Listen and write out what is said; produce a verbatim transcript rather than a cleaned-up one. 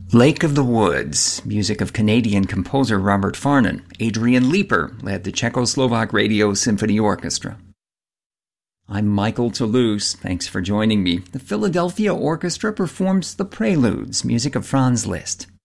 Lake of the Woods, music of Canadian composer Robert Farnon. Adrian Leeper led the Czechoslovak Radio Symphony Orchestra. I'm Michael Toulouse. Thanks for joining me. The Philadelphia Orchestra performs The Preludes, music of Franz Liszt.